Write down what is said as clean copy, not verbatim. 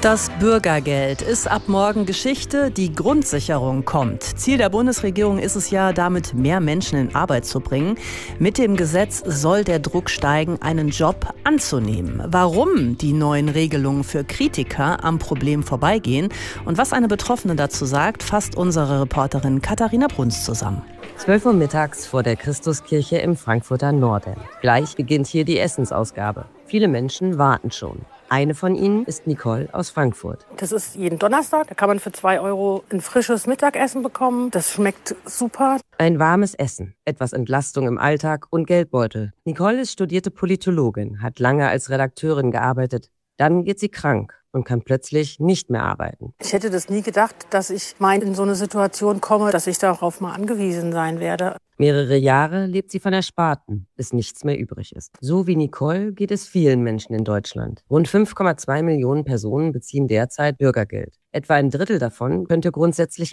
Das Bürgergeld ist ab morgen Geschichte, die Grundsicherung kommt. Ziel der Bundesregierung ist es ja, damit mehr Menschen in Arbeit zu bringen. Mit dem Gesetz soll der Druck steigen, einen Job anzunehmen. Warum die neuen Regelungen für Kritiker am Problem vorbeigehen und was eine Betroffene dazu sagt, fasst unsere Reporterin Katharina Bruns zusammen. 12 Uhr mittags vor der Christuskirche im Frankfurter Norden. Gleich beginnt hier die Essensausgabe. Viele Menschen warten schon. Eine von ihnen ist Nicole aus Frankfurt. Das ist jeden Donnerstag. Da kann man für 2 € ein frisches Mittagessen bekommen. Das schmeckt super. Ein warmes Essen, etwas Entlastung im Alltag und Geldbeutel. Nicole ist studierte Politologin, hat lange als Redakteurin gearbeitet. Dann wird sie krank und kann plötzlich nicht mehr arbeiten. Ich hätte das nie gedacht, dass ich mal in so eine Situation komme, dass ich darauf mal angewiesen sein werde. Mehrere Jahre lebt sie von Ersparten, bis nichts mehr übrig ist. So wie Nicole geht es vielen Menschen in Deutschland. Rund 5,2 Millionen Personen beziehen derzeit Bürgergeld. Etwa ein Drittel davon könnte grundsätzlich